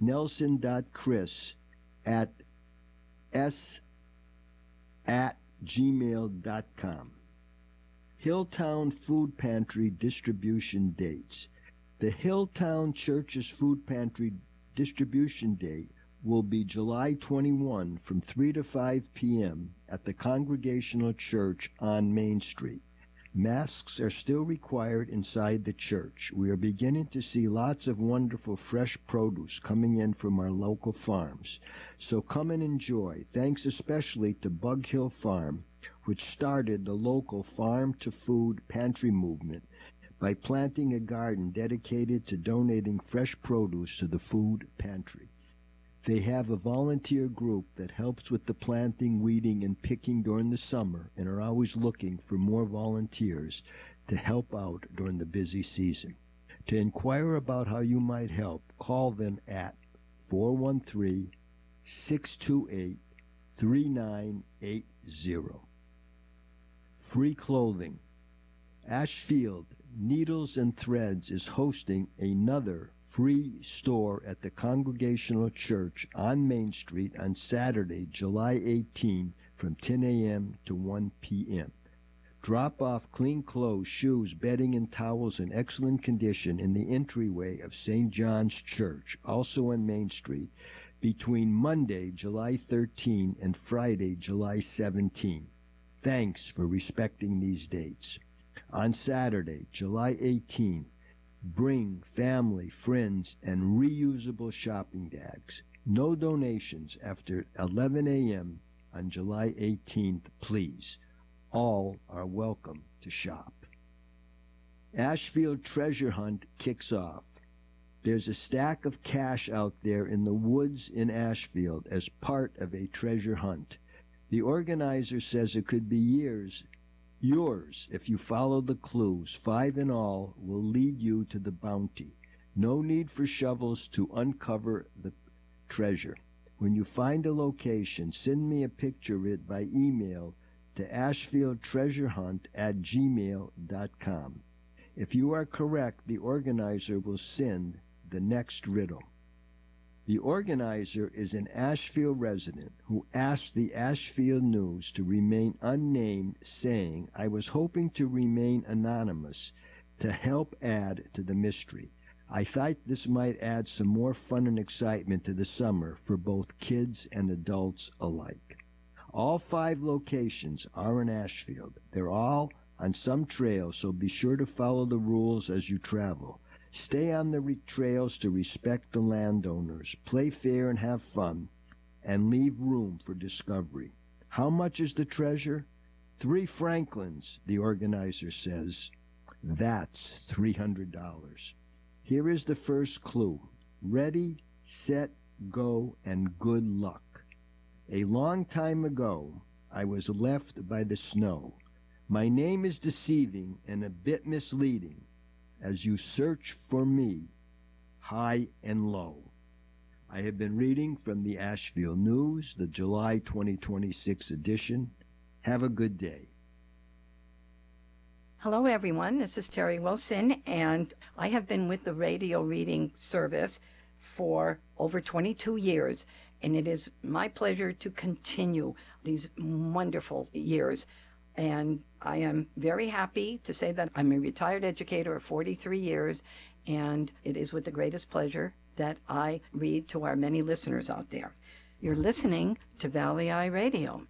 nelson.chris@gmail.com. Hilltown Food Pantry distribution dates. The Hilltown Church's Food Pantry distribution date will be July 21 from 3 to 5 p.m. at the Congregational Church on Main Street. Masks are still required inside the church. We are beginning to see lots of wonderful fresh produce coming in from our local farms. So come and enjoy. Thanks especially to Bug Hill Farm, which started the local farm-to-food pantry movement by planting a garden dedicated to donating fresh produce to the food pantry. They have a volunteer group that helps with the planting, weeding, and picking during the summer and are always looking for more volunteers to help out during the busy season. To inquire about how you might help, call them at 413-628-3980. Free clothing. Ashfield Needles and Threads is hosting another free store at the Congregational Church on Main Street on Saturday, July 18 from 10 a.m. to 1 p.m. Drop off clean clothes, shoes, bedding, and towels in excellent condition in the entryway of St. John's Church, also on Main Street, between Monday, July 13 and Friday, July 17. Thanks for respecting these dates. On Saturday, July 18, bring family, friends, and reusable shopping bags. No donations after 11 a.m. on July 18th, please. All are welcome to shop. Ashfield Treasure Hunt kicks off. There's a stack of cash out there in the woods in Ashfield as part of a treasure hunt. The organizer says it could be yours if you follow the clues. 5 in all will lead you to the bounty. No need for shovels to uncover the treasure. When you find a location, send me a picture of it by email to ashfieldtreasurehunt@gmail.com. If you are correct, the organizer will send the next riddle. The organizer is an Ashfield resident who asked the Ashfield News to remain unnamed, saying, "I was hoping to remain anonymous to help add to the mystery. I thought this might add some more fun and excitement to the summer for both kids and adults alike." All 5 locations are in Ashfield. They're all on some trail, so be sure to follow the rules as you travel. Stay on the trails to respect the landowners, play fair and have fun, and leave room for discovery. How much is the treasure? 3 Franklins, the organizer says. That's $300. Here is the first clue. Ready, set, go, and good luck. A long time ago, I was left by the snow. My name is deceiving and a bit misleading, as you search for me, high and low. I have been reading from the Ashfield News, the July 2026 edition. Have a good day. Hello, everyone. This is Terry Wilson, and I have been with the radio reading service for over 22 years, and it is my pleasure to continue these wonderful years. And I am very happy to say that I'm a retired educator of 43 years, and it is with the greatest pleasure that I read to our many listeners out there. You're listening to Valley Eye Radio.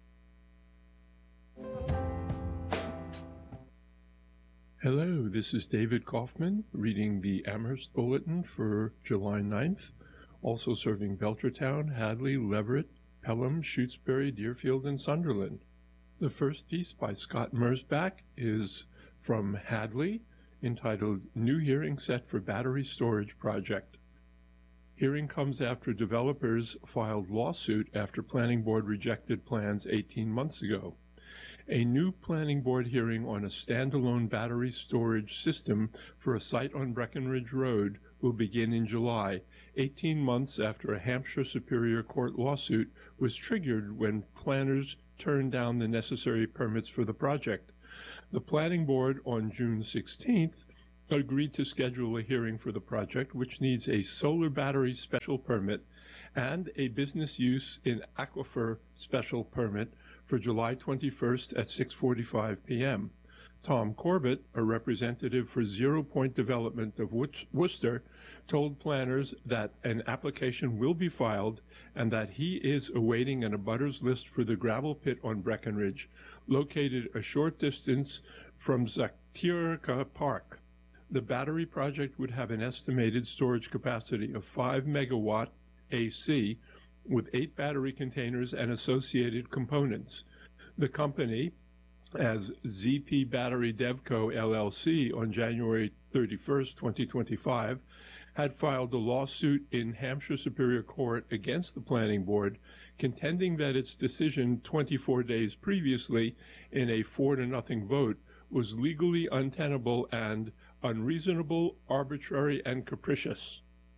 Hello, this is David Kaufman reading the Amherst Bulletin for July 9th, also serving Belchertown, Hadley, Leverett, Pelham, Shutesbury, Deerfield, and Sunderland. The first piece by Scott Mersbach is from Hadley, entitled New Hearing Set for Battery Storage Project. Hearing comes after developers filed lawsuit after Planning Board rejected plans 18 months ago. A new Planning Board hearing on a standalone battery storage system for a site on Breckenridge Road will begin in July, 18 months after a Hampshire Superior Court lawsuit was triggered when planners turned down the necessary permits for the project. The Planning Board on June 16th agreed to schedule a hearing for the project, which needs a solar battery special permit and a business use in aquifer special permit for July 21st at 6:45 p.m. Tom Corbett, a representative for Zero Point Development of Worcester, told planners that an application will be filed and that he is awaiting an abutters list for the gravel pit on Breckenridge, located a short distance from Zaktirka Park. The battery project would have an estimated storage capacity of 5 megawatt AC with 8 battery containers and associated components. The company, as ZP Battery Devco LLC on January 31st, 2025, had filed a lawsuit in Hampshire Superior Court against the Planning Board, contending that its decision 24 days previously in a 4-0 vote was legally untenable and unreasonable, arbitrary, and capricious.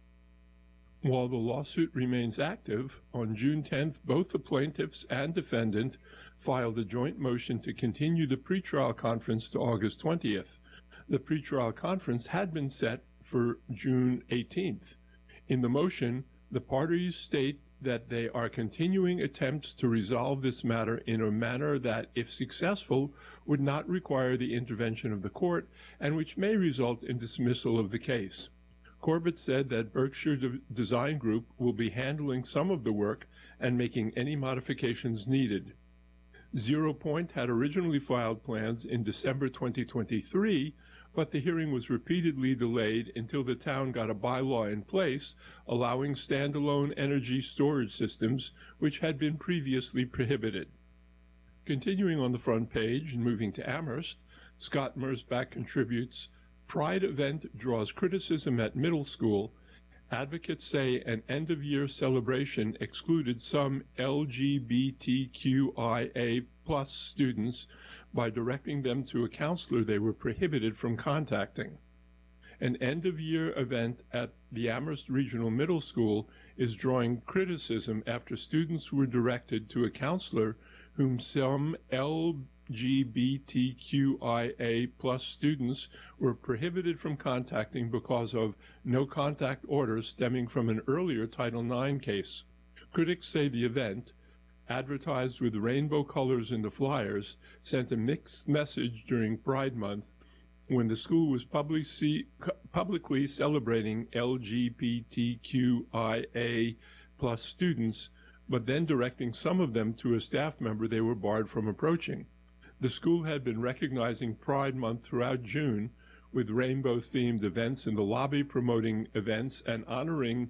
While the lawsuit remains active, on June 10th, both the plaintiffs and defendant filed a joint motion to continue the pretrial conference to August 20th. The pretrial conference had been set for June 18th. In the motion, the parties state that they are continuing attempts to resolve this matter in a manner that, if successful, would not require the intervention of the court and which may result in dismissal of the case. Corbett said that Berkshire Design Group will be handling some of the work and making any modifications needed. Zero Point had originally filed plans in December 2023, but the hearing was repeatedly delayed until the town got a bylaw in place allowing standalone energy storage systems, which had been previously prohibited. Continuing on the front page and moving to Amherst, Scott Mersbach contributes, Pride event draws criticism at middle school. Advocates say an end-of-year celebration excluded some LGBTQIA+ students by directing them to a counselor they were prohibited from contacting. An end-of-year event at the Amherst Regional Middle School is drawing criticism after students were directed to a counselor whom some LGBTQIA+ students were prohibited from contacting because of no-contact orders stemming from an earlier Title IX case. Critics say the event, advertised with rainbow colors in the flyers, sent a mixed message during Pride Month when the school was publicly celebrating LGBTQIA+ students, but then directing some of them to a staff member they were barred from approaching. The school had been recognizing Pride Month throughout June with rainbow-themed events in the lobby promoting events and honoring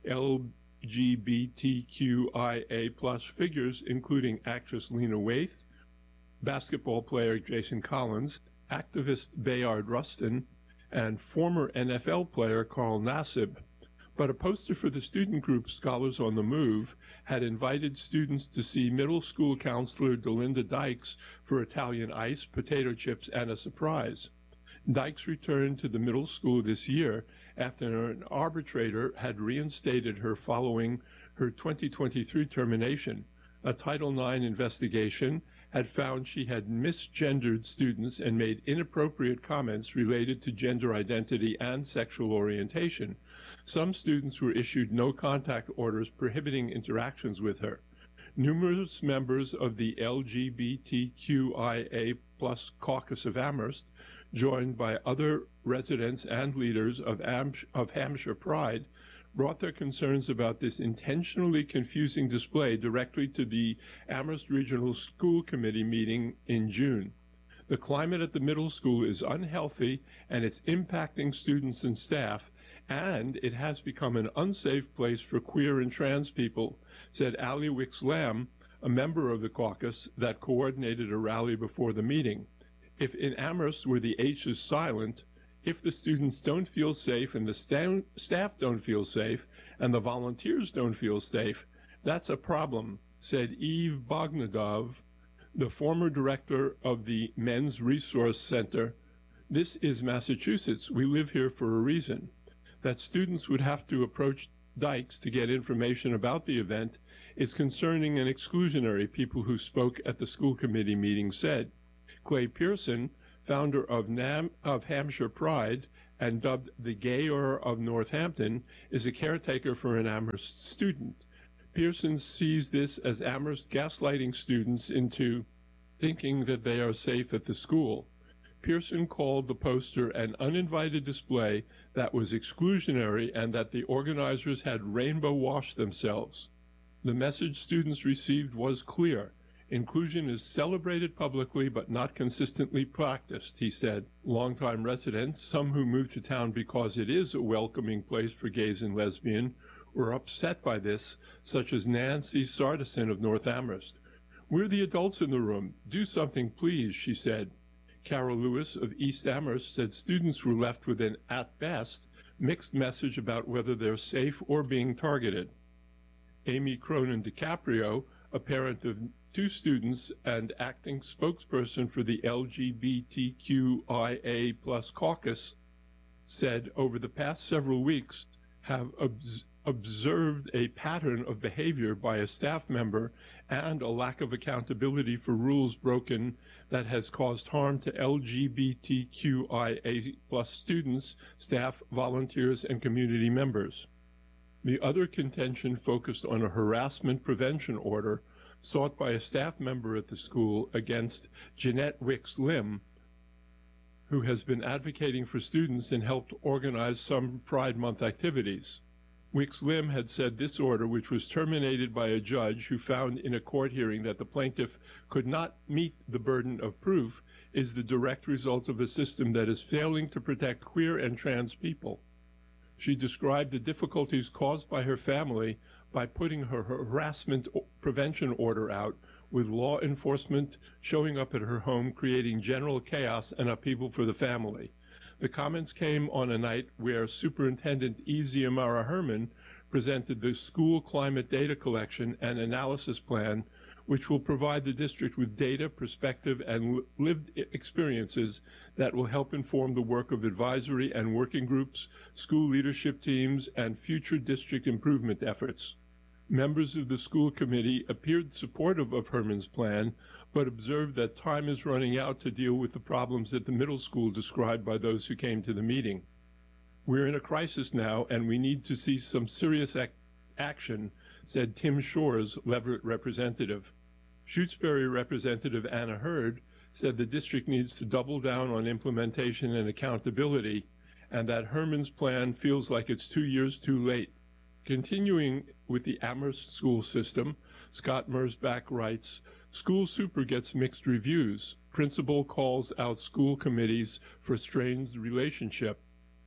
LGBTQIA+ figures, including actress Lena Waithe, basketball player Jason Collins, activist Bayard Rustin, and former NFL player Carl Nassib. But a poster for the student group Scholars on the Move had invited students to see middle school counselor Delinda Dykes for Italian ice, potato chips, and a surprise. Dykes returned to the middle school this year after an arbitrator had reinstated her following her 2023 termination. A Title IX investigation had found she had misgendered students and made inappropriate comments related to gender identity and sexual orientation. Some students were issued no-contact orders prohibiting interactions with her. Numerous members of the LGBTQIA+ caucus of Amherst, joined by other residents and leaders of Hampshire Pride, brought their concerns about this intentionally confusing display directly to the Amherst Regional School Committee meeting in June. The climate at the middle school is unhealthy and it's impacting students and staff, and it has become an unsafe place for queer and trans people, said Allie Wicks-Lamb, a member of the caucus that coordinated a rally before the meeting. If in Amherst where the H is silent, if the students don't feel safe and the staff don't feel safe and the volunteers don't feel safe, that's a problem, said Eve Bognadov, the former director of the Men's Resource Center. This is Massachusetts. We live here for a reason. That students would have to approach Dykes to get information about the event is concerning and exclusionary, people who spoke at the school committee meeting said. Clay Pearson, founder of Hampshire Pride, and dubbed the Gayer of Northampton, is a caretaker for an Amherst student. Pearson sees this as Amherst gaslighting students into thinking that they are safe at the school. Pearson called the poster an uninvited display that was exclusionary and that the organizers had rainbow-washed themselves. The message students received was clear. Inclusion is celebrated publicly but not consistently practiced, he said. Longtime residents, some who moved to town because it is a welcoming place for gays and lesbians, were upset by this, such as Nancy Sardison of North Amherst. "We're the adults in the room. Do something, please," she said. Carol Lewis of East Amherst said students were left with an, at best, mixed message about whether they're safe or being targeted. Amy Cronin DiCaprio, a parent of 2 students and acting spokesperson for the LGBTQIA+ caucus, said over the past several weeks have observed a pattern of behavior by a staff member and a lack of accountability for rules broken that has caused harm to LGBTQIA+ students, staff, volunteers, and community members. The other contention focused on a harassment prevention order sought by a staff member at the school against Jeanette Wicks Lim, who has been advocating for students and helped organize some Pride Month activities. Wicks Lim had said this order, which was terminated by a judge who found in a court hearing that the plaintiff could not meet the burden of proof, is the direct result of a system that is failing to protect queer and trans people. She described the difficulties caused by her family by putting her harassment prevention order out, with law enforcement showing up at her home, creating general chaos and upheaval for the family. The comments came on a night where Superintendent E. Xiomara Herman presented the school climate data collection and analysis plan, which will provide the district with data, perspective, and lived experiences that will help inform the work of advisory and working groups, school leadership teams, and future district improvement efforts. Members of the school committee appeared supportive of Herman's plan, but observed that time is running out to deal with the problems at the middle school described by those who came to the meeting. "We're in a crisis now, and we need to see some serious action," said Tim Shores, Leverett representative. Shutesbury Representative Anna Hurd said the district needs to double down on implementation and accountability, and that Herman's plan feels like it's 2 years too late. Continuing with the Amherst school system, Scott Mersbach writes, "School super gets mixed reviews. Principal calls out school committees for strained relationship."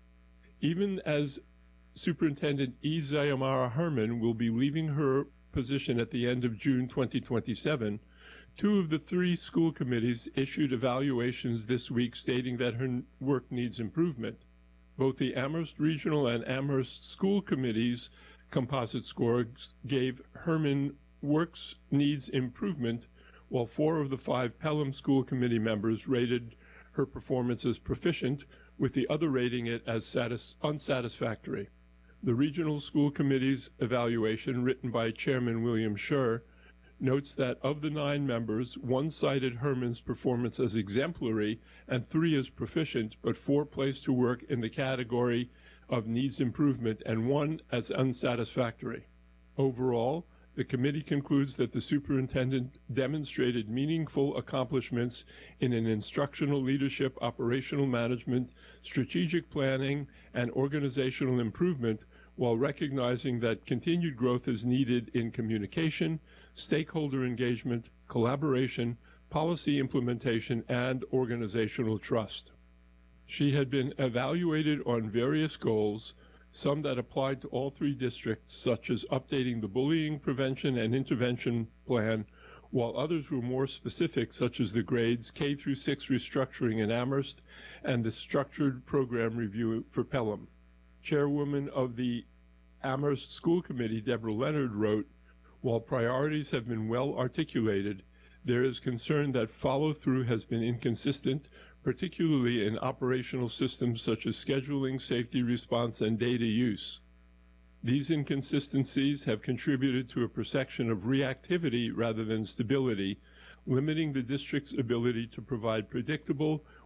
Even as Superintendent E. Xiomara Herman will be leaving her position at the end of June 2027, 2 of the 3 school committees issued evaluations this week stating that her work needs improvement. Both the Amherst Regional and Amherst School Committees composite scores gave Herman works needs improvement, while 4 of the 5 Pelham School Committee members rated her performance as proficient, with the other rating it as unsatisfactory. The Regional School Committee's evaluation, written by Chairman William Scher, notes that of the 9 members, 1 cited Herman's performance as exemplary and 3 as proficient, but 4 placed her work in the category of needs improvement and 1 as unsatisfactory. Overall, the committee concludes that the superintendent demonstrated meaningful accomplishments in an instructional leadership, operational management, strategic planning, and organizational improvement, while recognizing that continued growth is needed in communication, stakeholder engagement, collaboration, policy implementation, and organizational trust. She had been evaluated on various goals, some that applied to all 3 districts, such as updating the bullying prevention and intervention plan, while others were more specific, such as the grades K through 6 restructuring in Amherst and the structured program review for Pelham. Chairwoman of the Amherst School Committee, Deborah Leonard, wrote, "While priorities have been well articulated, there is concern that follow-through has been inconsistent, particularly in operational systems such as scheduling, safety response, and data use. These inconsistencies have contributed to a perception of reactivity rather than stability, limiting the district's ability to provide predictable,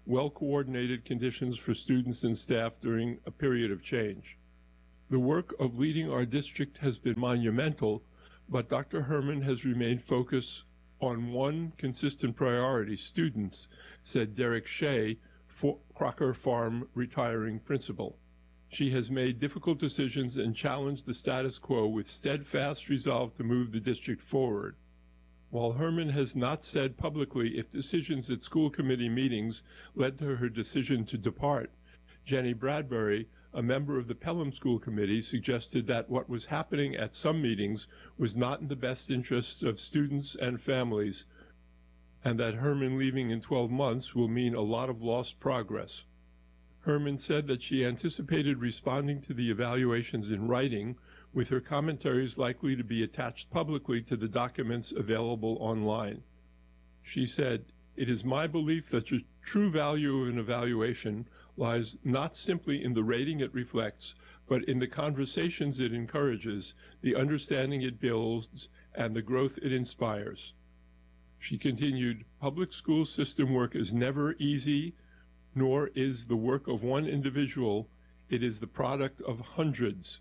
well-coordinated conditions for students and staff during a period of change. The work of leading our district has been monumental, but Dr. Herman has remained focused on one consistent priority, students, said Derek Shea, Crocker Farm retiring principal. She has made difficult decisions and challenged the status quo with steadfast resolve to move the district forward. While Herman has not said publicly if decisions at school committee meetings led to her decision to depart, Jenny Bradbury, a member of the Pelham School Committee, suggested that what was happening at some meetings was not in the best interests of students and families, and that Herman leaving in 12 months will mean a lot of lost progress. Herman said that she anticipated responding to the evaluations in writing, with her commentaries likely to be attached publicly to the documents available online. She said, "It is my belief that the true value of an evaluation lies not simply in the rating it reflects, but in the conversations it encourages, the understanding it builds, and the growth it inspires." She continued, "Public school system work is never easy, nor is the work of one individual. It is the product of hundreds."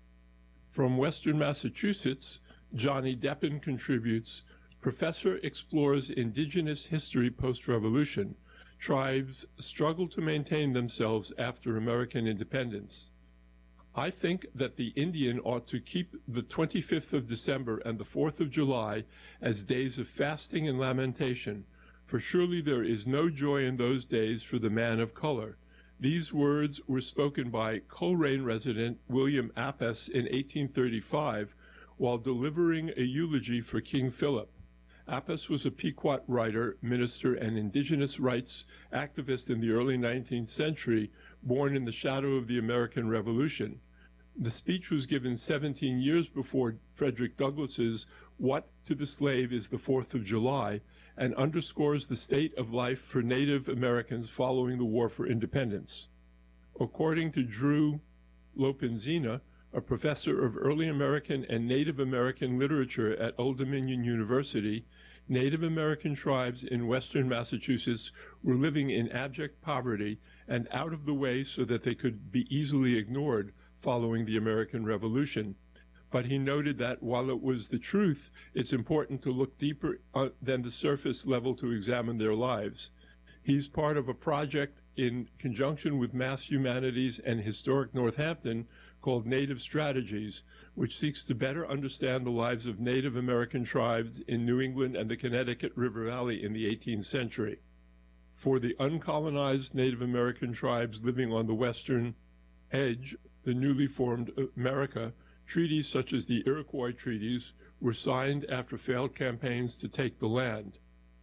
From Western Massachusetts, Johnny Deppen contributes, "Professor explores indigenous history post-revolution. Tribes struggle to maintain themselves after American independence. I think that the Indian ought to keep the 25th of December and the 4th of July as days of fasting and lamentation, for surely there is no joy in those days for the man of color." These words were spoken by Coleraine resident William Apess in 1835 while delivering a eulogy for King Philip. Apess was a Pequot writer, minister, and indigenous rights activist in the early 19th century, born in the shadow of the American Revolution. The speech was given 17 years before Frederick Douglass's "What to the Slave is the 4th of July," and underscores the state of life for Native Americans following the War for Independence. According to Drew Lopinzina, a professor of early American and Native American literature at Old Dominion University, Native American tribes in western Massachusetts were living in abject poverty and out of the way so that they could be easily ignored following the American Revolution. But he noted that while it was the truth, it's important to look deeper than the surface level to examine their lives. He's part of a project in conjunction with Mass Humanities and Historic Northampton called Native Strategies, which seeks to better understand the lives of Native American tribes in New England and the Connecticut River Valley in the 18th century. For the uncolonized Native American tribes living on the western edge, the newly formed America, treaties such as the Iroquois treaties were signed after failed campaigns to take the land.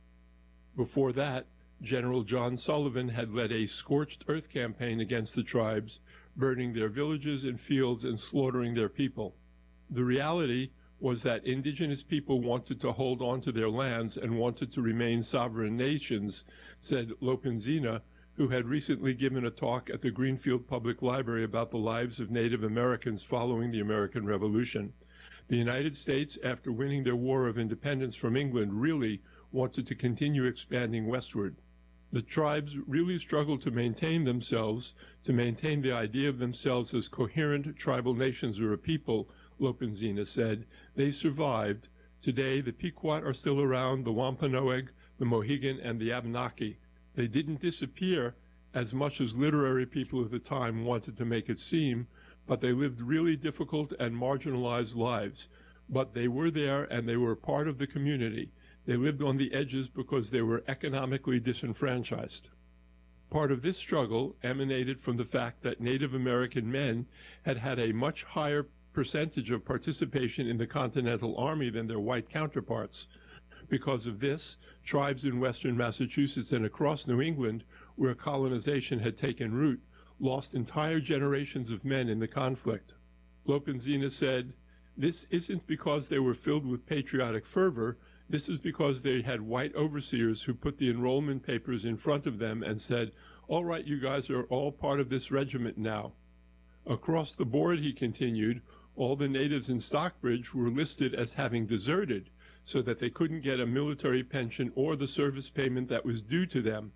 Before that, General John Sullivan had led a scorched earth campaign against the tribes, burning their villages and fields and slaughtering their people. The reality was that indigenous people wanted to hold on to their lands and wanted to remain sovereign nations, said Lopinzina, who had recently given a talk at the Greenfield Public Library about the lives of Native Americans following the American Revolution. The United States, after winning their War of Independence from England, really wanted to continue expanding westward. The tribes really struggled to maintain themselves, to maintain the idea of themselves as coherent tribal nations or a people, Lopinzina said. They survived. Today, the Pequot are still around, the Wampanoag, the Mohegan, and the Abenaki. They didn't disappear as much as literary people of the time wanted to make it seem, but they lived really difficult and marginalized lives. But they were there and they were part of the community. They lived on the edges because they were economically disenfranchised. Part of this struggle emanated from the fact that Native American men had had a much higher percentage of participation in the Continental Army than their white counterparts. Because of this, tribes in western Massachusetts and across New England, where colonization had taken root, lost entire generations of men in the conflict. Lopinzina said, "This isn't because they were filled with patriotic fervor. This is because they had white overseers who put the enrollment papers in front of them and said, 'All right, you guys are all part of this regiment now.' Across the board," he continued, "all the natives in Stockbridge were listed as having deserted, so that they couldn't get a military pension or the service payment that was due to them.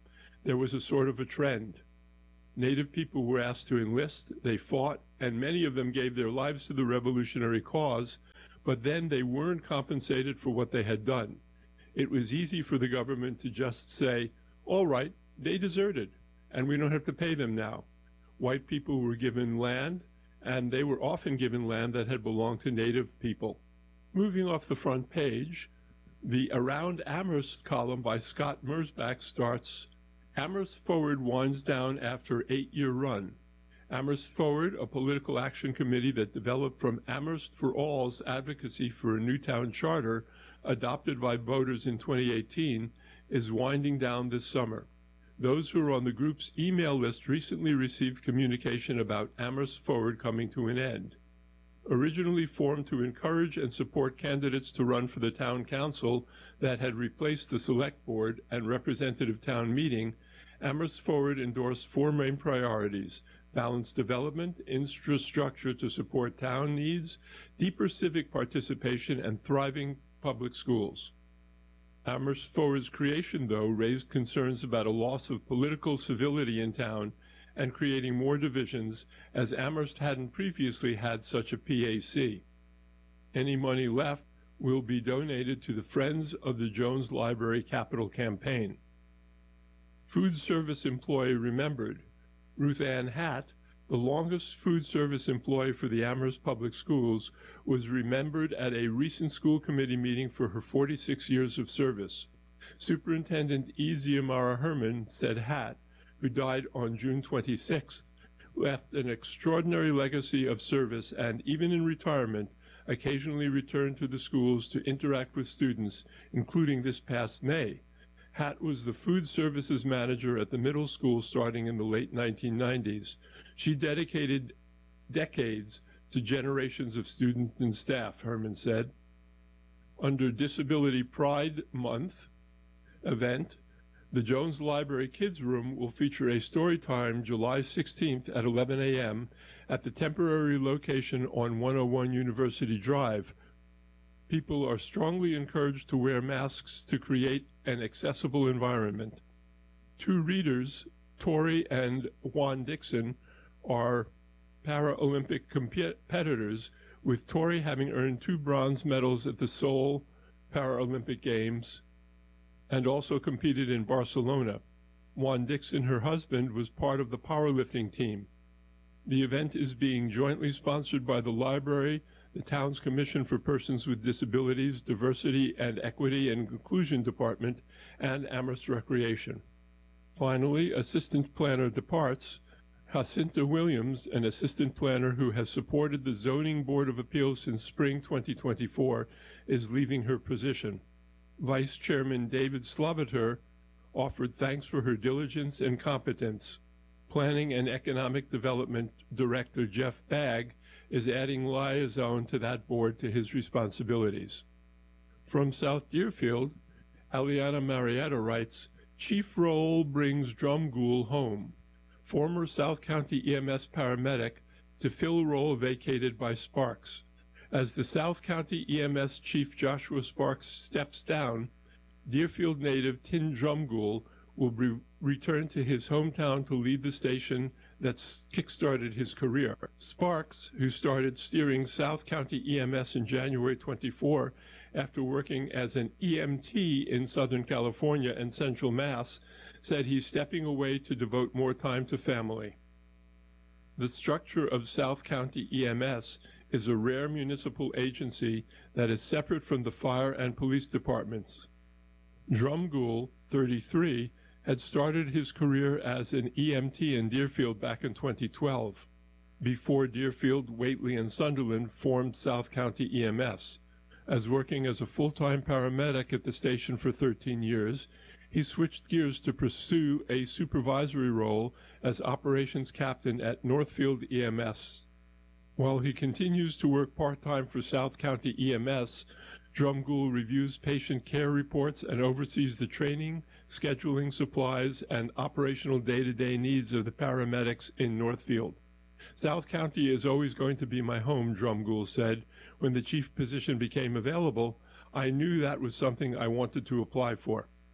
There was a sort of a trend. Native people were asked to enlist, they fought, and many of them gave their lives to the revolutionary cause, but then they weren't compensated for what they had done. It was easy for the government to just say, all right, they deserted, and we don't have to pay them now. White people were given land, and they were often given land that had belonged to Native people. Moving off the front page, the Around Amherst column by Scott Mersbach starts, Amherst Forward winds down after 8-year run. Amherst Forward, a political action committee that developed from Amherst for All's advocacy for a new town charter adopted by voters in 2018, is winding down this summer. Those who are on the group's email list recently received communication about Amherst Forward coming to an end. Originally formed to encourage and support candidates to run for the town council that had replaced the select board and representative town meeting, Amherst Forward endorsed 4 main priorities: balanced development, infrastructure to support town needs, deeper civic participation, and thriving public schools. Amherst Forward's creation, though, raised concerns about a loss of political civility in town and creating more divisions, as Amherst hadn't previously had such a PAC. Any money left will be donated to the Friends of the Jones Library Capital Campaign. Food service employee remembered. Ruth Ann Hatt, the longest food service employee for the Amherst Public Schools, was remembered at a recent school committee meeting for her 46 years of service. Superintendent E. Ziamara Herman said Hatt, who died on June 26th, left an extraordinary legacy of service and, even in retirement, occasionally returned to the schools to interact with students, including this past May. Hatt was the food services manager at the middle school starting in the late 1990s. She dedicated decades to generations of students and staff, Herman said. Under Disability Pride Month event, the Jones Library Kids Room will feature a story time July 16th at 11 a.m. at the temporary location on 101 University Drive. People are strongly encouraged to wear masks to create an accessible environment. 2 readers, Tori and Juan Dixon, are Paralympic competitors, with Tori having earned 2 bronze medals at the Seoul Paralympic Games and also competed in Barcelona. Juan Dixon, her husband, was part of the powerlifting team. The event is being jointly sponsored by the library, the town's Commission for Persons with Disabilities, Diversity and Equity and Inclusion Department, and Amherst Recreation. Finally, assistant planner departs. Jacinta Williams, an assistant planner who has supported the Zoning Board of Appeals since spring 2024, is leaving her position. Vice Chairman David Slavater offered thanks for her diligence and competence. Planning and Economic Development Director Jeff Bagg is adding liaison to that board to his responsibilities. From South Deerfield, Aliana Marietta writes, Chief Roll brings Drumgoole home. Former South County EMS paramedic to fill role vacated by Sparks. As the South County EMS Chief Joshua Sparks steps down, Deerfield native Tin Drumgoole will return to his hometown to lead the station that kick-started his career. Sparks, who started steering South County EMS in January 24 after working as an EMT in Southern California and Central Mass, said he's stepping away to devote more time to family. The structure of South County EMS is a rare municipal agency that is separate from the fire and police departments. Drumgoole, 33, had started his career as an EMT in Deerfield back in 2012, before Deerfield, Whately, and Sunderland formed South County EMS. As working as a full-time paramedic at the station for 13 years, he switched gears to pursue a supervisory role as operations captain at Northfield EMS. While he continues to work part-time for South County EMS, Drumgoole reviews patient care reports and oversees the training, scheduling, supplies, and operational day-to-day needs of the paramedics in Northfield. South County is always going to be my home, Drumgoole said. When the chief position became available, I knew that was something I wanted to apply for.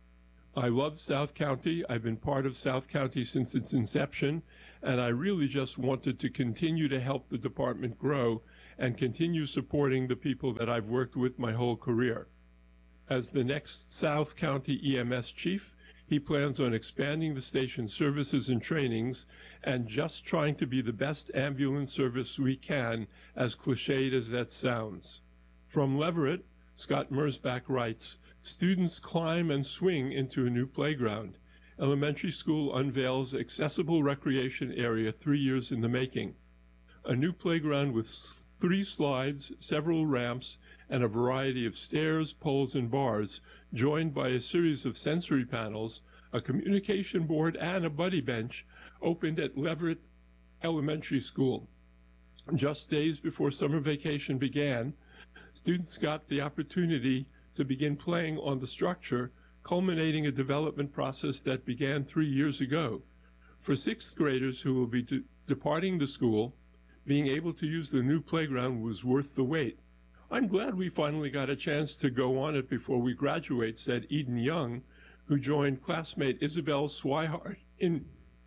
I love South County. I've been part of South County since its inception, and I really just wanted to continue to help the department grow and continue supporting the people that I've worked with my whole career. As the next South County EMS chief, he plans on expanding the station's services and trainings and just trying to be the best ambulance service we can, as cliched as that sounds. From Leverett, Scott Mersbach writes, students climb and swing into a new playground. Elementary school unveils accessible recreation area 3 years in the making. A new playground with 3 slides, several ramps, and a variety of stairs, poles, and bars, joined by a series of sensory panels, a communication board, and a buddy bench, opened at Leverett Elementary School. Just days before summer vacation began, students got the opportunity to begin playing on the structure, culminating a development process that began 3 years ago. For 6th graders who will be departing the school, being able to use the new playground was worth the wait. I'm glad we finally got a chance to go on it before we graduate, said Eden Young, who joined classmate Isabel Swihart in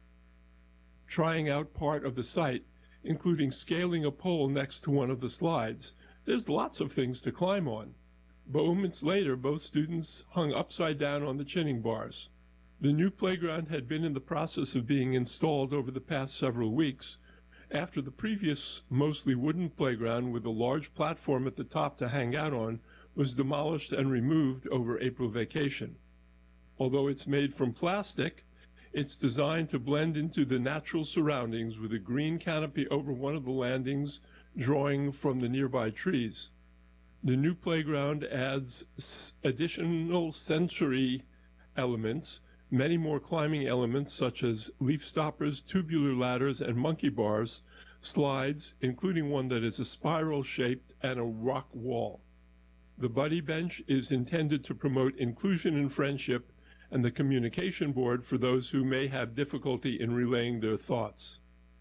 trying out part of the site, including scaling a pole next to one of the slides. There's lots of things to climb on. Moments later, both students hung upside down on the chinning bars. The new playground had been in the process of being installed over the past several weeks, after the previous mostly wooden playground with a large platform at the top to hang out on was demolished and removed over April vacation. Although it's made from plastic, it's designed to blend into the natural surroundings with a green canopy over one of the landings drawing from the nearby trees. The new playground adds additional sensory elements, many more climbing elements such as leaf stoppers, tubular ladders, and monkey bars, slides, including one that is a spiral-shaped, and a rock wall. The buddy bench is intended to promote inclusion and friendship, and the communication board for those who may have difficulty in relaying their thoughts.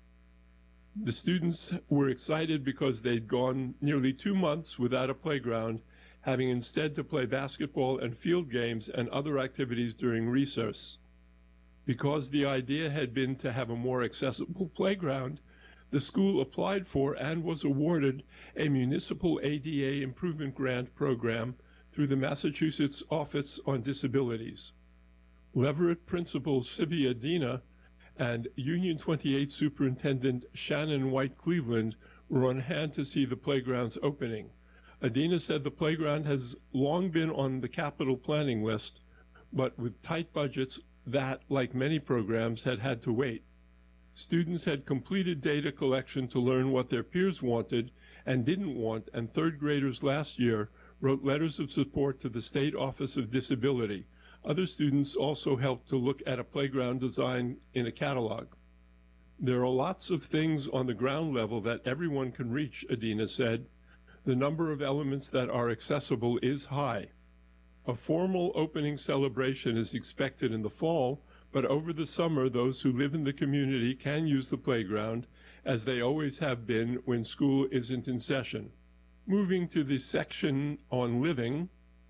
The students were excited because they'd gone nearly 2 months without a playground, having instead to play basketball and field games and other activities during recess. Because the idea had been to have a more accessible playground, the school applied for and was awarded a municipal ADA improvement grant program through the Massachusetts Office on Disabilities. Leverett Principal Sibia Adina and Union 28 Superintendent Shannon White Cleveland were on hand to see the playground's opening. Adina said the playground has long been on the capital planning list, but with tight budgets that, like many programs, had had to wait. Students had completed data collection to learn what their peers wanted and didn't want, and 3rd graders last year wrote letters of support to the State Office of Disability. Other students also helped to look at a playground design in a catalog. There are lots of things on the ground level that everyone can reach, Adina said. The number of elements that are accessible is high. A formal opening celebration is expected in the fall, but over the summer, those who live in the community can use the playground, as they always have been when school isn't in session. Moving to the section on living,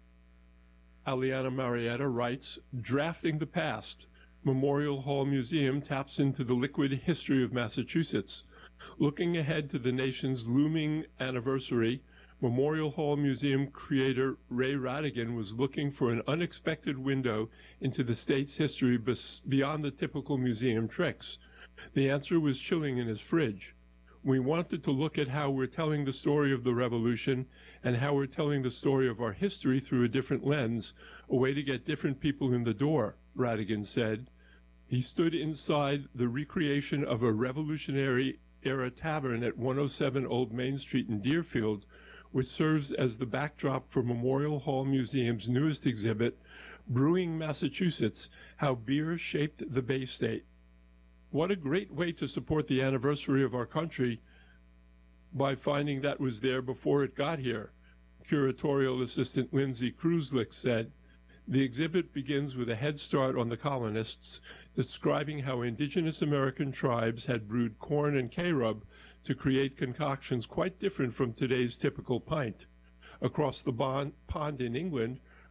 Aliana Marietta writes, Drafting the Past. Memorial Hall Museum taps into the liquid history of Massachusetts. Looking ahead to the nation's looming anniversary, Memorial Hall Museum creator Ray Radigan was looking for an unexpected window into the state's history beyond the typical museum tricks. The answer was chilling in his fridge. We wanted to look at how we're telling the story of the Revolution and how we're telling the story of our history through a different lens, a way to get different people in the door, Radigan said. He stood inside the recreation of a Revolutionary-era tavern at 107 Old Main Street in Deerfield, which serves as the backdrop for Memorial Hall Museum's newest exhibit, Brewing Massachusetts, How Beer Shaped the Bay State. What a great way to support the anniversary of our country by finding that was there before it got here, curatorial assistant Lindsay Kruzlik said. The exhibit begins with a head start on the colonists, describing how indigenous American tribes had brewed corn and K-rub to create concoctions quite different from today's typical pint. Across the pond in England,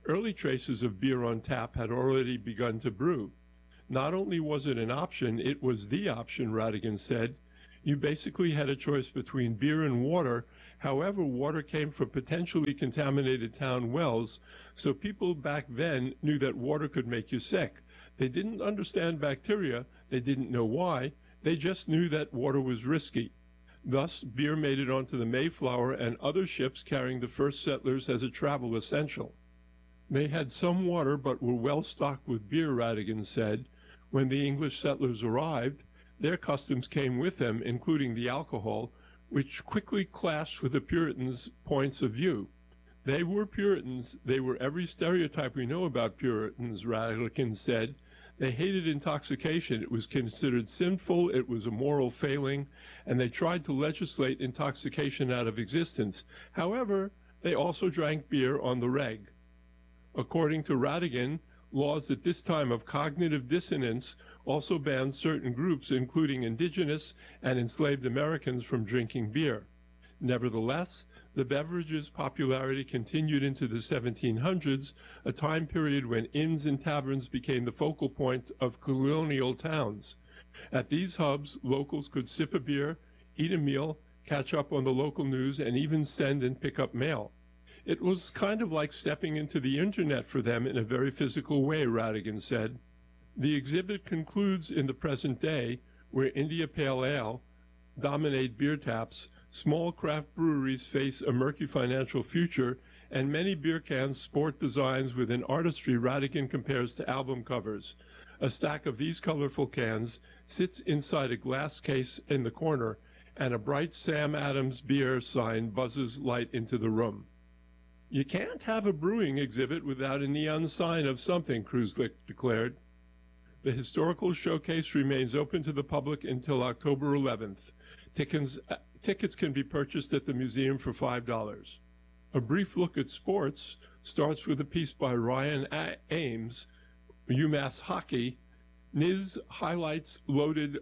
Early traces of beer on tap had already begun to brew. Not only was it an option, it was the option, Radigan said. You basically had a choice between beer and water. However, water came from potentially contaminated town wells, so people back then knew that water could make you sick. They didn't understand bacteria. They didn't know why. They just knew that water was risky. Thus, beer made it onto the Mayflower and other ships carrying the first settlers as a travel essential. They had some water but were well stocked with beer, Radigan said. When the English settlers arrived, their customs came with them, including the alcohol, which quickly clashed with the Puritans' points of view. They were Puritans. They were every stereotype we know about Puritans, Radigan said. They hated intoxication. It was considered sinful. It was a moral failing, and they tried to legislate intoxication out of existence. However, they also drank beer on the reg. According to Radigan, laws at this time of cognitive dissonance also banned certain groups, including indigenous and enslaved Americans, from drinking beer. Nevertheless, the beverage's popularity continued into the 1700s, a time period when inns and taverns became the focal point of colonial towns. At these hubs, locals could sip a beer, eat a meal, catch up on the local news, and even send and pick up mail. It was kind of like stepping into the internet for them in a very physical way, Radigan said. The exhibit concludes in the present day, where India Pale Ale dominate beer taps, small craft breweries face a murky financial future, and many beer cans sport designs with an artistry Radigan compares to album covers. A stack of these colorful cans sits inside a glass case in the corner, and a bright Sam Adams beer sign buzzes light into the room. You can't have a brewing exhibit without a neon sign of something, Kruzlik declared. The historical showcase remains open to the public until October 11th. Tickets can be purchased at the museum for $5. A brief look at sports starts with a piece by Ryan Ames, UMass Hockey. NIS highlights loaded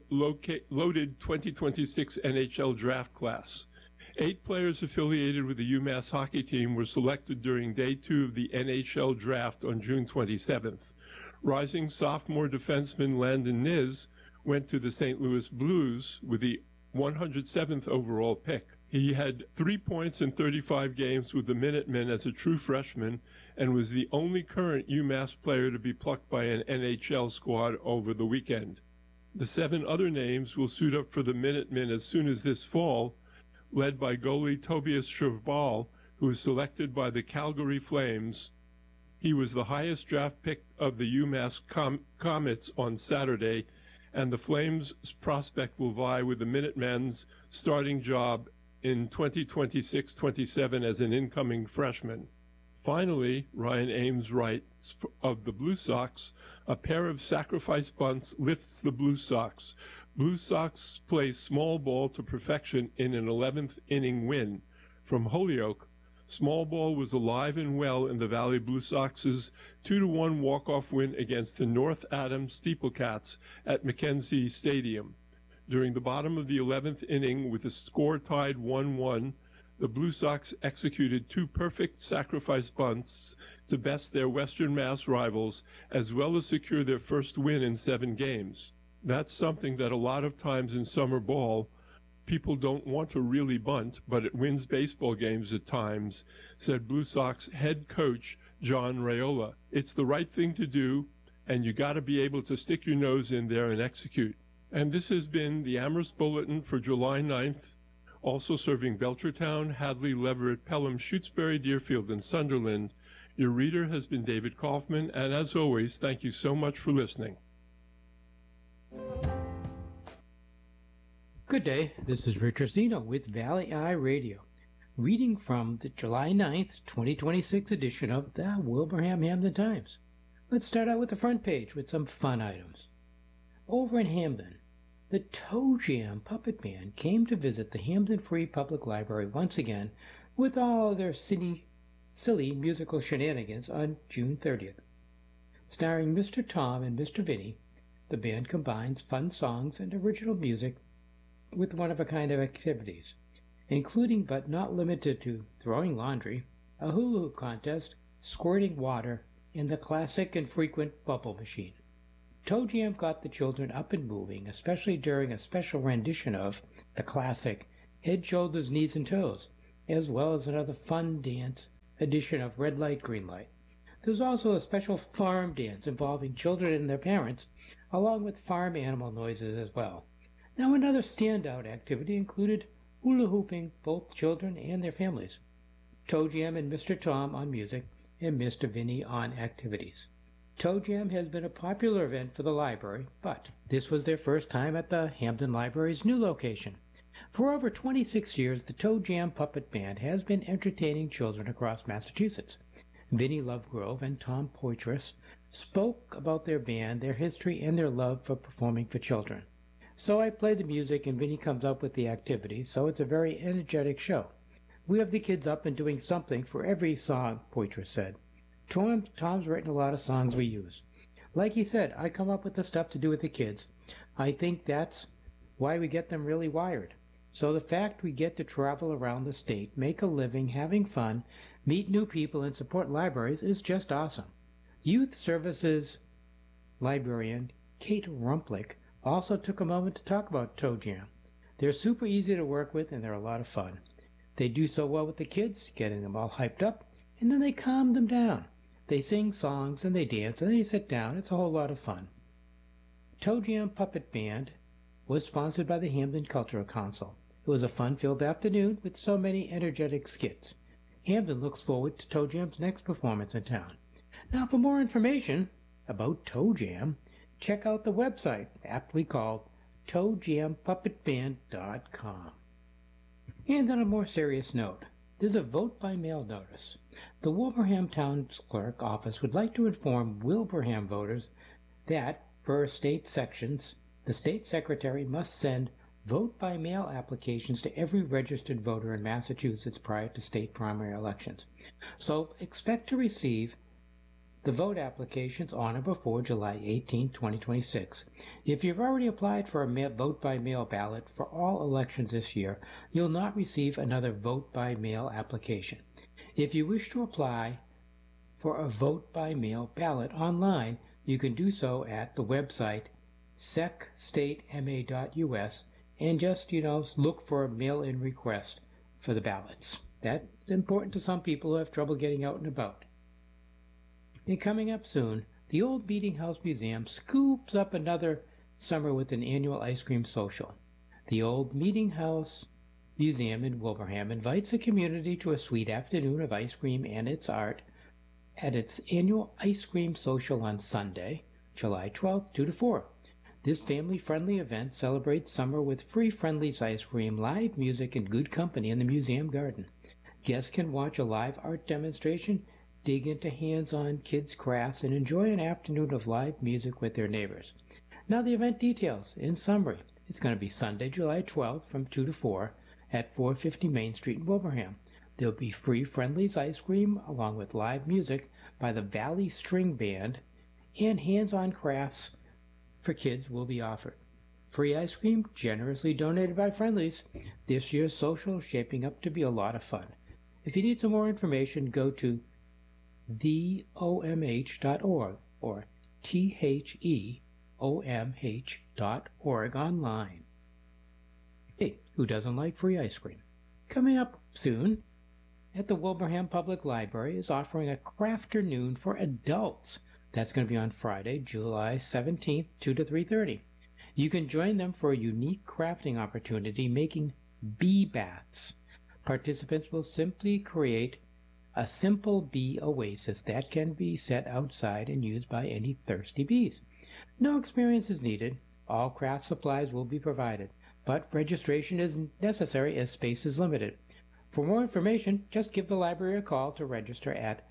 2026 NHL draft class. 8 players affiliated with the UMass hockey team were selected during Day 2 of the NHL draft on June 27th. Rising sophomore defenseman Landon Kniz went to the St. Louis Blues with the 107th overall pick. He had 3 points in 35 games with the Minutemen as a true freshman and was the only current UMass player to be plucked by an NHL squad over the weekend. The 7 other names will suit up for the Minutemen as soon as this fall, led by goalie Tobias Scherval, who was selected by the Calgary Flames. He was the highest draft pick of the UMass Comets on Saturday, and the Flames' prospect will vie with the Minutemen's starting job in 2026-27 as an incoming freshman. Finally, Ryan Ames writes of the Blue Sox, a pair of sacrifice bunts lifts the Blue Sox. Blue Sox play small ball to perfection in an 11th inning win. From Holyoke, small ball was alive and well in the Valley Blue Sox's 2-1 walk-off win against the North Adams Steeplecats at McKenzie Stadium. During the bottom of the 11th inning, with the score tied 1-1, the Blue Sox executed 2 perfect sacrifice bunts to best their Western Mass rivals, as well as secure their first win in 7 games. That's something that a lot of times in summer ball, people don't want to really bunt, but it wins baseball games at times, said Blue Sox head coach John Raiola. It's the right thing to do, and you got to be able to stick your nose in there and execute. And this has been the Amherst Bulletin for July 9th, also serving Belchertown, Hadley, Leverett, Pelham, Shutesbury, Deerfield, and Sunderland. Your reader has been David Kaufman, and as always, thank you so much for listening. Good day, this is Rich Rosino with Valley Eye Radio, reading from the July 9th, 2026 edition of the Wilbraham Hamden Times. Let's start out with the front page with some fun items. Over in Hamden, the Toe Jam Puppet Band came to visit the Hamden Free Public Library once again with all their silly musical shenanigans on June 30th. Starring Mr. Tom and Mr. Vinny, the band combines fun songs and original music with one-of-a-kind activities, including but not limited to throwing laundry, a hula hoop contest, squirting water, and the classic and frequent bubble machine. Toe Jam got the children up and moving, especially during a special rendition of the classic Head, Shoulders, Knees, and Toes, as well as another fun dance edition of Red Light, Green Light. There was also a special farm dance involving children and their parents, along with farm animal noises as well. Now another standout activity included hula hooping, both children and their families. Toe Jam and Mr. Tom on music, and Mr. Vinny on activities. Toe Jam has been a popular event for the library, but this was their first time at the Hampden Library's new location. For over 26 years, the Toe Jam Puppet Band has been entertaining children across Massachusetts. Vinny Lovegrove and Tom Poitras spoke about their band, their history, and their love for performing for children. So I play the music and Vinny comes up with the activities, so it's a very energetic show. We have the kids up and doing something for every song, Poitras said. Tom's written a lot of songs we use. Like he said, I come up with the stuff to do with the kids. I think that's why we get them really wired. So the fact we get to travel around the state, make a living, having fun, meet new people, and support libraries is just awesome. Youth Services librarian Kate Rumplick also took a moment to talk about Toe Jam. They're super easy to work with and they're a lot of fun. They do so well with the kids, getting them all hyped up, and then they calm them down. They sing songs and they dance and they sit down. It's a whole lot of fun. Toe Jam Puppet Band was sponsored by the Hampden Cultural Council. It was a fun-filled afternoon with so many energetic skits. Hampden looks forward to Toe Jam's next performance in town. Now, for more information about Toe Jam, check out the website, aptly called ToeJamPuppetBand.com. And on a more serious note, there's a vote-by-mail notice. The Wilbraham Town Clerk Office would like to inform Wilbraham voters that, per state sections, the state secretary must send vote-by-mail applications to every registered voter in Massachusetts prior to state primary elections. So expect to receive the vote applications on or before July 18, 2026. If you've already applied for a vote-by-mail ballot for all elections this year, you'll not receive another vote-by-mail application. If you wish to apply for a vote-by-mail ballot online, you can do so at the website secstatema.us and just, look for a mail-in request for the ballots. That's important to some people who have trouble getting out and about. And coming up soon, the Old Meeting House Museum scoops up another summer with an annual ice cream social. The Old Meeting House Museum in Wilbraham invites the community to a sweet afternoon of ice cream and its art at its annual ice cream social on Sunday, July 12th, 2 to 4. This family-friendly event celebrates summer with free Friendly's ice cream, live music, and good company in the museum garden. Guests can watch a live art demonstration, dig into hands-on kids' crafts, and enjoy an afternoon of live music with their neighbors. Now the event details, in summary. It's going to be Sunday, July 12th from 2 to 4 at 450 Main Street in Wilbraham. There'll be free Friendly's ice cream along with live music by the Valley String Band, and hands-on crafts for kids will be offered. Free ice cream generously donated by Friendly's. This year's social is shaping up to be a lot of fun. If you need some more information, go to theomh.org or theomh.org online. Hey, who doesn't like free ice cream? Coming up soon, at the Wilbraham Public Library is offering a crafternoon for adults. That's going to be on Friday, July 17th, 2 to 3:30. You can join them for a unique crafting opportunity making bee baths. Participants will simply create a simple bee oasis that can be set outside and used by any thirsty bees. No experience is needed. All craft supplies will be provided, but registration is necessary as space is limited. For more information, just give the library a call to register at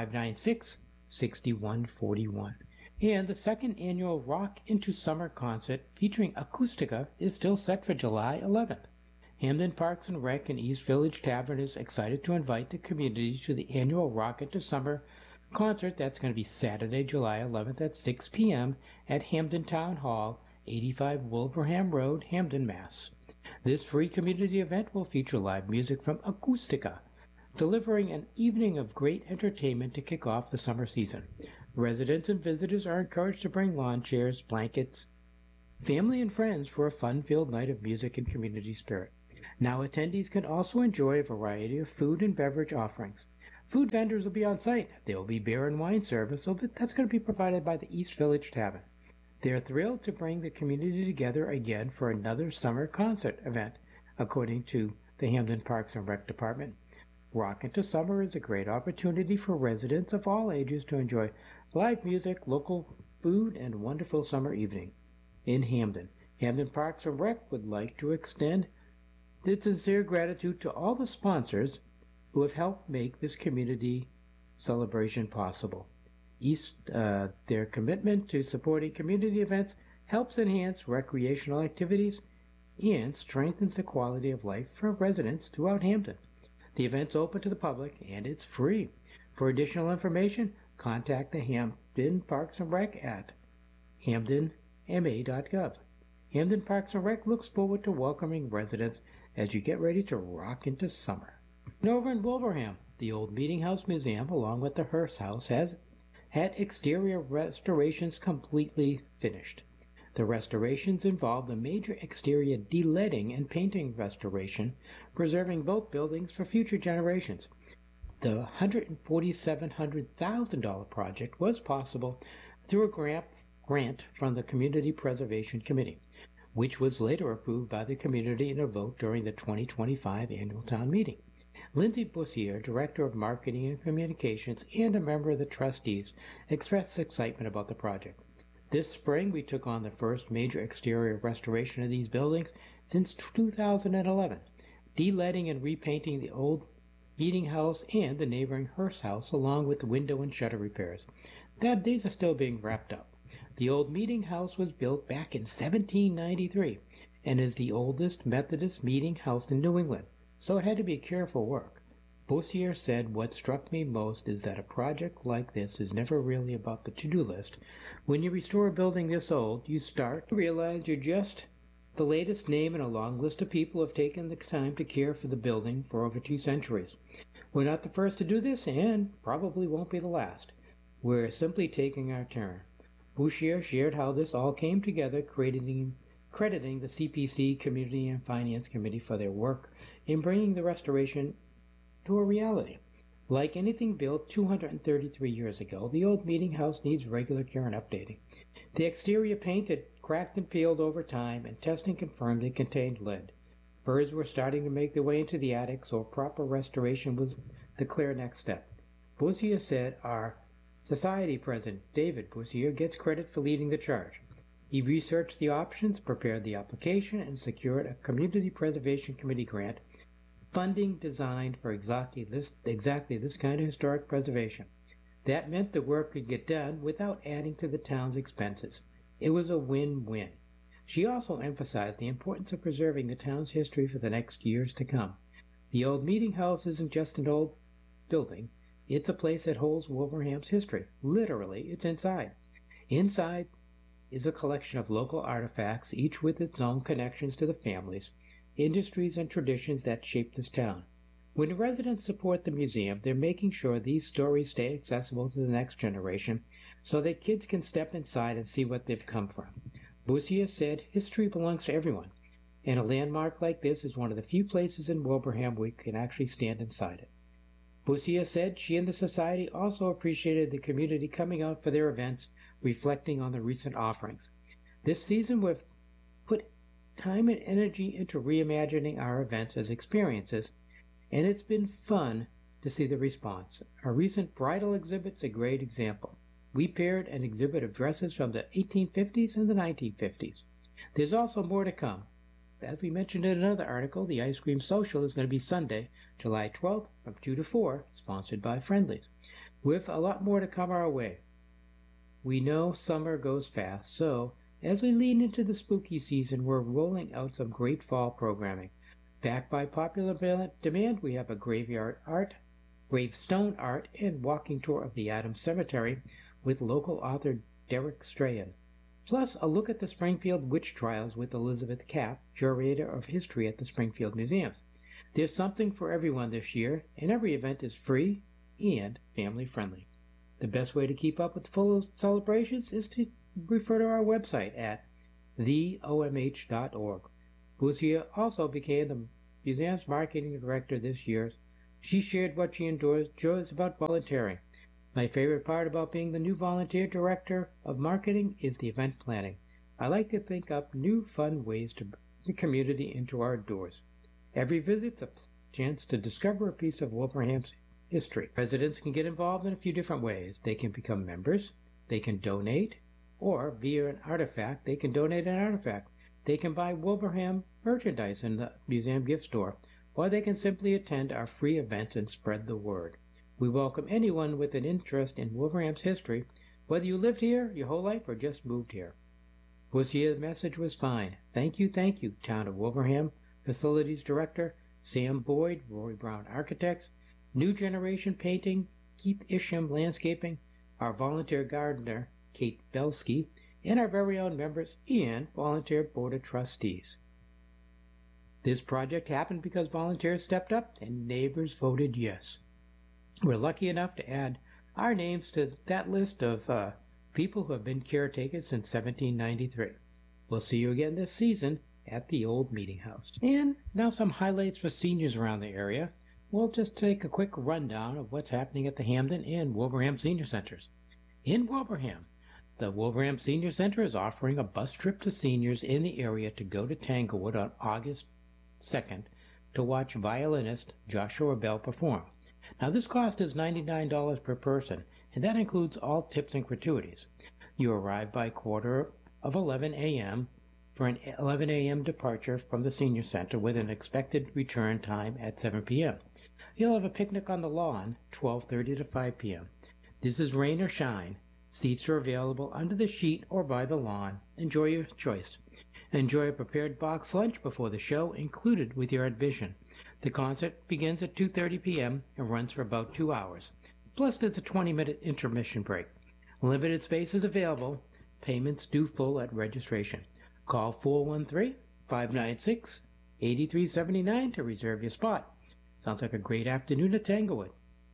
596-6141. And the second annual Rock into Summer concert featuring Acoustica is still set for July 11th. Hampden Parks and Rec and East Village Tavern is excited to invite the community to the annual Rock into Summer concert. That's going to be Saturday, July 11th at 6 p.m. at Hampden Town Hall, 85 Wilbraham Road, Hampden, Mass. This free community event will feature live music from Acoustica. delivering an evening of great entertainment to kick off the summer season. Residents and visitors are encouraged to bring lawn chairs, blankets, family and friends for a fun-filled night of music and community spirit. Now attendees can also enjoy a variety of food and beverage offerings. Food vendors will be on site. There will be beer and wine service, so that's going to be provided by the East Village Tavern. They're thrilled to bring the community together again for another summer concert event, according to the Hampden Parks and Rec Department. Rock into Summer is a great opportunity for residents of all ages to enjoy live music, local food, and wonderful summer evening in Hampden. Hampden Parks and Rec would like to extend its sincere gratitude to all the sponsors who have helped make this community celebration possible. Their commitment to supporting community events helps enhance recreational activities and strengthens the quality of life for residents throughout Hampden. The event's open to the public and it's free. For additional information, contact the Hampden Parks and Rec at hampdenma.gov. Hampden Parks and Rec looks forward to welcoming residents as you get ready to rock into summer. And over in Wilbraham, the old Meeting House Museum, along with the Hearst House, has had exterior restorations completely finished. The restorations involved a major exterior de-leading and painting restoration, preserving both buildings for future generations. The $147,000 project was possible through a grant from the Community Preservation Committee, which was later approved by the community in a vote during the 2025 annual town meeting. Lindsay Bussier, Director of Marketing and Communications and a member of the trustees, expressed excitement about the project. This spring, we took on the first major exterior restoration of these buildings since 2011, de-leading and repainting the old Meeting House and the neighboring Hearst House, along with window and shutter repairs. These are still being wrapped up. The old Meeting House was built back in 1793 and is the oldest Methodist meeting house in New England, so it had to be careful work. Bussier said, "What struck me most is that a project like this is never really about the to-do list. When you restore a building this old, you start to realize you're just the latest name in a long list of people who have taken the time to care for the building for over 2 centuries. We're not the first to do this and probably won't be the last. We're simply taking our turn." Bussier shared how this all came together, crediting the CPC Community and Finance Committee for their work in bringing the restoration to a reality. Like anything built 233 years ago, the old Meeting House needs regular care and updating. The exterior paint had cracked and peeled over time, and testing confirmed it contained lead. Birds were starting to make their way into the attic, so proper restoration was the clear next step. Bussier said our Society President, David Bussier, gets credit for leading the charge. He researched the options, prepared the application, and secured a Community Preservation Committee grant funding designed for exactly this kind of historic preservation. That meant the work could get done without adding to the town's expenses. It was a win-win. She also emphasized the importance of preserving the town's history for the next years to come. The old Meeting House isn't just an old building. It's a place that holds Wilbraham's history. Literally, it's inside. Inside is a collection of local artifacts, each with its own connections to the families, industries, and traditions that shape this town. When residents support the museum, they're making sure these stories stay accessible to the next generation so that kids can step inside and see what they've come from. Bussier said, "History belongs to everyone, and a landmark like this is one of the few places in Wilbraham we can actually stand inside it." Bussier said she and the Society also appreciated the community coming out for their events, reflecting on the recent offerings. This season we've put time and energy into reimagining our events as experiences, and it's been fun to see the response. Our recent bridal exhibit's a great example. We paired an exhibit of dresses from the 1850s and the 1950s. There's also more to come. As we mentioned in another article, the Ice Cream Social is going to be Sunday, July 12th from 2 to 4, sponsored by Friendly's, with a lot more to come our way. We know summer goes fast, so as we lean into the spooky season, we're rolling out some great fall programming. Backed by popular demand, we have a gravestone art, and walking tour of the Adams Cemetery with local author Derek Strahan. Plus, a look at the Springfield witch trials with Elizabeth Kapp, curator of history at the Springfield Museums. There's something for everyone this year, and every event is free and family friendly. The best way to keep up with full celebrations is to refer to our website at theomh.org. Lucia also became the museum's marketing director this year. She shared what she enjoys about volunteering. My favorite part about being the new volunteer director of marketing is the event planning. I like to think up new fun ways to bring the community into our doors. Every visit's a chance to discover a piece of Wilbraham's history. Residents can get involved in a few different ways. They can become members, they can donate, or via an artifact, they can donate an artifact. They can buy Wilbraham merchandise in the museum gift store, or they can simply attend our free events and spread the word. We welcome anyone with an interest in Wilbraham's history, whether you lived here your whole life or just moved here. Lucia's message was fine. Thank you, Town of Wilbraham Facilities Director Sam Boyd, Rory Brown Architects, New Generation Painting, Keith Isham Landscaping, our volunteer gardener, Kate Belsky, and our very own members and volunteer board of trustees. This project happened because volunteers stepped up and neighbors voted yes. We're lucky enough to add our names to that list of people who have been caretakers since 1793. We'll see you again this season at the old meeting house. And now some highlights for seniors around the area. We'll just take a quick rundown of what's happening at the Hampden and Wilbraham Senior Centers. In Wilbraham, the Wilbraham Senior Center is offering a bus trip to seniors in the area to go to Tanglewood on August 2nd to watch violinist Joshua Bell perform. Now this cost is $99 per person, and that includes all tips and gratuities. You arrive by 11 a.m. for an 11 a.m. departure from the senior center with an expected return time at 7 p.m. You'll have a picnic on the lawn, 12:30 to 5 p.m. This is rain or shine. Seats are available under the sheet or by the lawn. Enjoy your choice. Enjoy a prepared box lunch before the show included with your admission. The concert begins at 2:30 p.m. and runs for about 2 hours. Plus, there's a 20-minute intermission break. Limited space is available. Payments due full at registration. Call 413-596-8379 to reserve your spot. Sounds like a great afternoon at Tanglewood.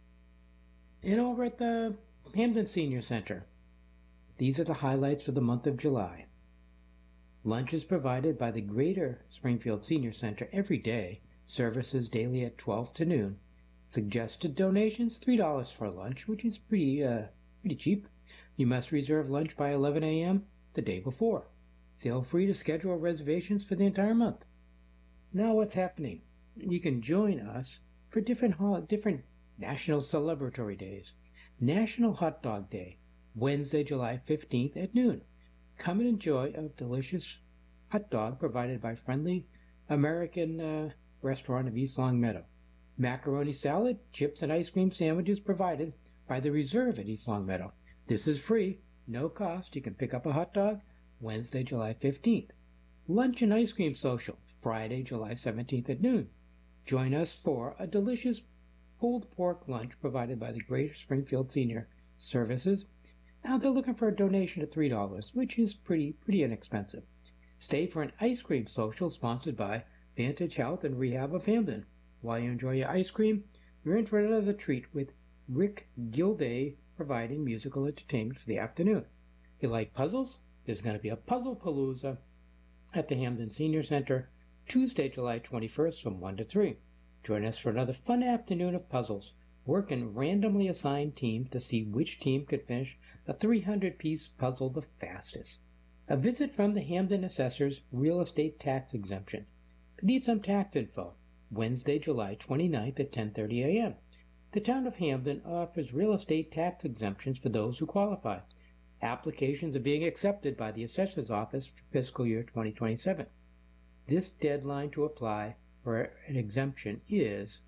And over at the Hampden Senior Center, these are the highlights for the month of July. Lunch is provided by the Greater Springfield Senior Center every day. Services daily at 12 to noon. Suggested donations $3 for lunch, which is pretty cheap. You must reserve lunch by 11 a.m. the day before. Feel free to schedule reservations for the entire month. Now what's happening? You can join us for different national celebratory days. National Hot Dog Day, Wednesday, July 15th at noon. Come and enjoy a delicious hot dog provided by friendly American restaurant of East Longmeadow. Macaroni salad, chips, and ice cream sandwiches provided by the Reserve at East Longmeadow. This is free, no cost. You can pick up a hot dog Wednesday, July 15th. Lunch and ice cream social, Friday, July 17th at noon. Join us for a delicious pulled pork lunch provided by the Greater Springfield Senior Services. Now they're looking for a donation of $3, which is pretty inexpensive. Stay for an ice cream social sponsored by Vantage Health and Rehab of Hampden. While you enjoy your ice cream, you're in for another treat with Rick Gilday providing musical entertainment for the afternoon. If you like puzzles, there's going to be a Puzzle Palooza at the Hampden Senior Center, Tuesday, July 21st from 1 to 3. Join us for another fun afternoon of puzzles. Work in randomly assigned teams to see which team could finish the 300-piece puzzle the fastest. A visit from the Hampden Assessor's Real Estate Tax Exemption. Need some tax info. Wednesday, July 29th at 10:30 a.m. The town of Hampden offers real estate tax exemptions for those who qualify. Applications are being accepted by the Assessor's Office for fiscal year 2027. This deadline to apply for an exemption is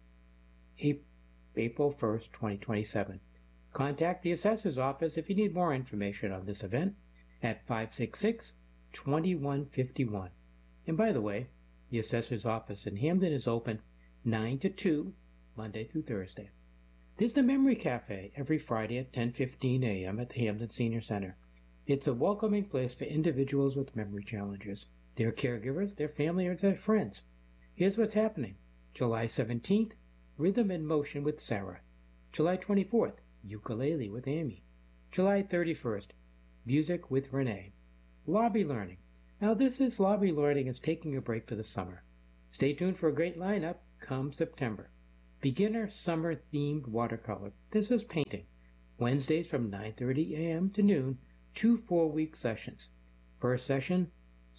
April 1st, 2027. Contact the Assessor's Office if you need more information on this event at 566-2151. And by the way, the Assessor's Office in Hampden is open 9 to 2, Monday through Thursday. There's the Memory Cafe every Friday at 10:15 a.m. at the Hampden Senior Center. It's a welcoming place for individuals with memory challenges, their caregivers, their family, or their friends. Here's what's happening. July 17th, Rhythm and Motion with Sarah. July 24th, Ukulele with Amy. July 31st, Music with Renee. Lobby Learning. Now this Lobby Learning is taking a break for the summer. Stay tuned for a great lineup come September. Beginner Summer Themed Watercolor. This is painting. Wednesdays from 9:30 a.m. to noon, 2 4-week sessions. First session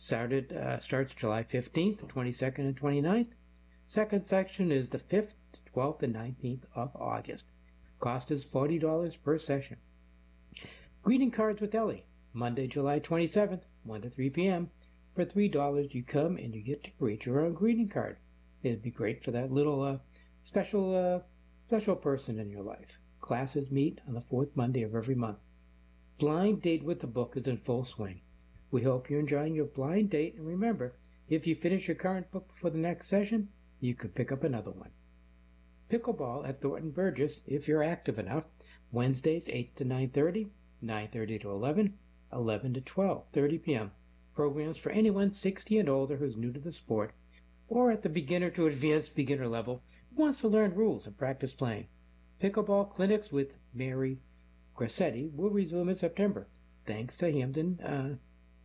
starts July 15th, 22nd, and 29th. Second section is the 5th, 12th, and 19th of August. Cost is $40 per session. Greeting Cards with Ellie. Monday, July 27th, 1 to 3 p.m. For $3, you come and you get to create your own greeting card. It'd be great for that little special person in your life. Classes meet on the fourth Monday of every month. Blind Date with the Book is in full swing. We hope you're enjoying your blind date, and remember, if you finish your current book before the next session, you could pick up another one. Pickleball at Thornton Burgess, if you're active enough, Wednesdays 8 to 9:30, 9:30 to 11, 11 to 12:30 p.m. Programs for anyone 60 and older who's new to the sport, or at the beginner to advanced beginner level who wants to learn rules and practice playing. Pickleball clinics with Mary Grassetti will resume in September, thanks to Hamden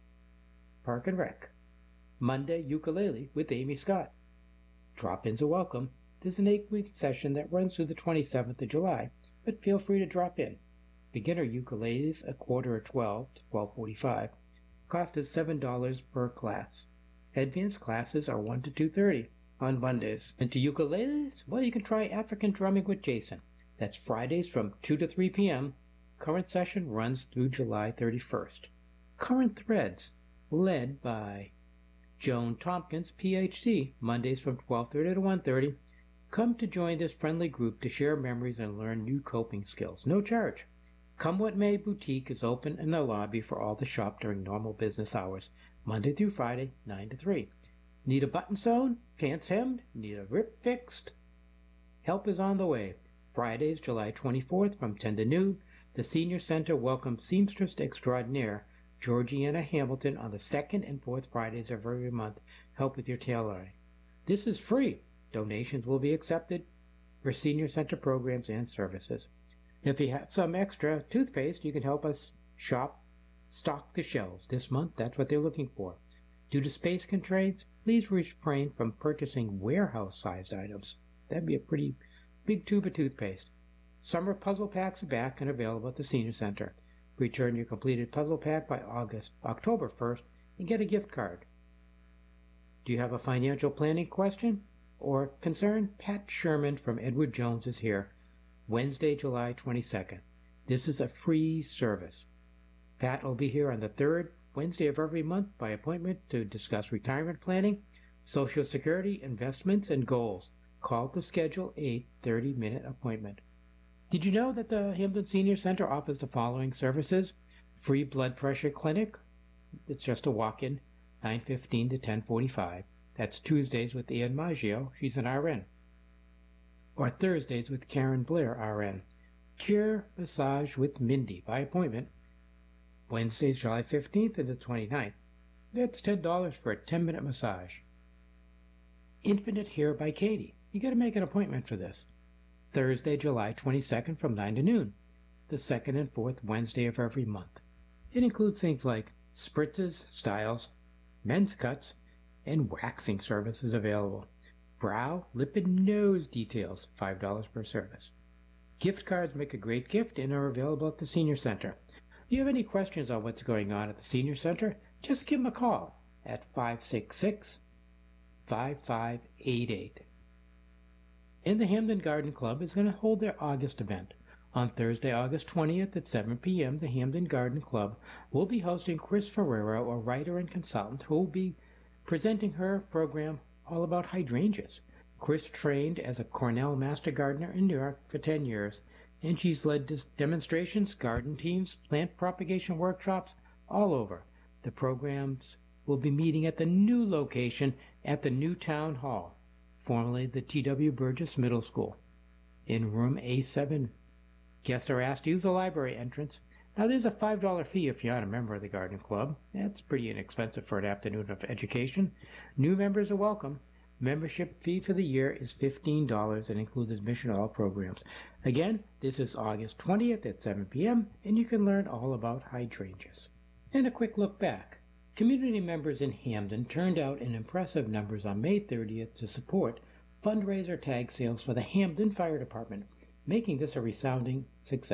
Park and Rec. Monday, Ukulele with Amy Scott. Drop-ins are welcome. There's an 8-week session that runs through the 27th of July, but feel free to drop in. Beginner ukuleles, a quarter of 12 to 12:45. Cost is $7 per class. Advanced classes are 1 to 2:30 on Mondays. And to ukuleles, well, you can try African Drumming with Jason. That's Fridays from 2 to 3 p.m. Current session runs through July 31st. Current Threads, led by Joan Tompkins, Ph.D., Mondays from 12:30 to 1:30. Come to join this friendly group to share memories and learn new coping skills. No charge. Come What May Boutique is open in the lobby for all to shop during normal business hours, Monday through Friday, 9 to 3. Need a button sewn? Pants hemmed? Need a rip fixed? Help is on the way. Fridays, July 24th from 10 to noon, the Senior Center welcomes seamstress extraordinaire Georgiana Hamilton on the second and fourth Fridays of every month. Help with your tailoring. This is free. Donations will be accepted for Senior Center programs and services. If you have some extra toothpaste, you can help us stock the shelves. This month, that's what they're looking for. Due to space constraints, please refrain from purchasing warehouse-sized items. That'd be a pretty big tube of toothpaste. Summer puzzle packs are back and available at the Senior Center. Return your completed puzzle pack by October 1st, and get a gift card. Do you have a financial planning question or concern? Pat Sherman from Edward Jones is here. Wednesday, July 22nd. This is a free service. Pat will be here on the third Wednesday of every month by appointment to discuss retirement planning, Social Security, investments, and goals. Call to schedule a 30-minute appointment. Did you know that the Hamden Senior Center offers the following services? Free blood pressure clinic. It's just a walk-in, 9:15 to 10:45. That's Tuesdays with Ian Maggio. She's an RN. Or Thursdays with Karen Blair, RN. Chair massage with Mindy by appointment. Wednesdays, July 15th and the 29th. That's $10 for a 10-minute massage. Infinite Hair by Katie. You got to make an appointment for this. Thursday, July 22nd from 9 to noon. The second and fourth Wednesday of every month. It includes things like spritzes, styles, men's cuts, and waxing services available. Brow, lip, and nose details, $5 per service. Gift cards make a great gift and are available at the Senior Center. If you have any questions on what's going on at the Senior Center, just give them a call at 566-5588. And the Hamden Garden Club is going to hold their August event. On Thursday, August 20th at 7 p.m., the Hamden Garden Club will be hosting Chris Ferrero, a writer and consultant, who will be presenting her program all about hydrangeas. Chris trained as a Cornell Master Gardener in New York for 10 years, and she's led demonstrations, garden teams, plant propagation workshops all over. The programs will be meeting at the new location at the new Town Hall, formerly the T.W. Burgess Middle School, in room A7. Guests are asked to use the library entrance. Now, there's a $5 fee if you're not a member of the Garden Club. That's pretty inexpensive for an afternoon of education. New members are welcome. Membership fee for the year is $15 and includes admission to all programs. Again, this is August 20th at 7 p.m., and you can learn all about hydrangeas. And a quick look back. Community members in Hamden turned out in impressive numbers on May 30th to support fundraiser tag sales for the Hamden Fire Department, making this a resounding success.